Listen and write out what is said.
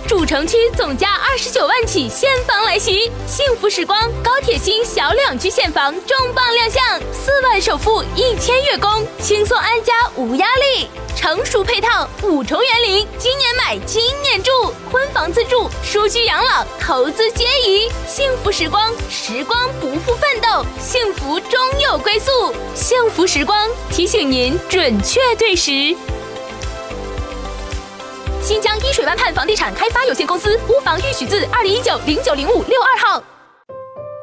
主城区总价29万起现房来袭，幸福时光高铁新小两居现房重磅亮相，4万首付1000月供，轻松安家无压力。成熟配套5重园林，今年买今年住，婚房自住、舒居养老、投资皆宜。幸福时光，时光不负奋斗，幸福终有归宿。幸福时光提醒您准确对时。新疆依水湾畔房地产开发有限公司，屋房预许字2019090562号。